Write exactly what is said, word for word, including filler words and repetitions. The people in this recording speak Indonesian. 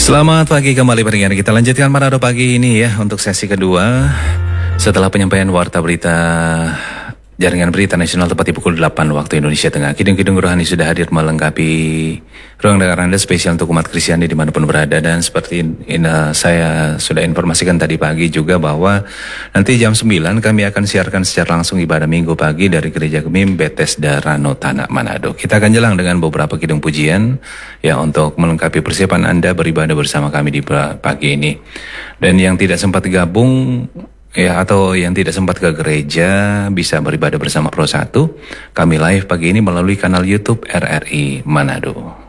Selamat pagi kembali pendengar. Kita lanjutkan Manado pagi ini ya untuk sesi kedua setelah penyampaian warta berita jaringan berita nasional tepat di pukul delapan waktu Indonesia Tengah. Kidung-kidung rohani sudah hadir melengkapi ruang dengar Anda spesial untuk umat Kristiani dimanapun berada. Dan seperti ini saya sudah informasikan tadi pagi juga bahwa nanti jam sembilan kami akan siarkan secara langsung ibadah minggu pagi dari Gereja Gemim Bethesda Ranotana Manado. Kita akan jelang dengan beberapa kidung pujian ya untuk melengkapi persiapan Anda beribadah bersama kami di pagi ini. Dan yang tidak sempat gabung ya atau yang tidak sempat ke gereja bisa beribadah bersama Pro satu. Kami live pagi ini melalui kanal YouTube R R I Manado.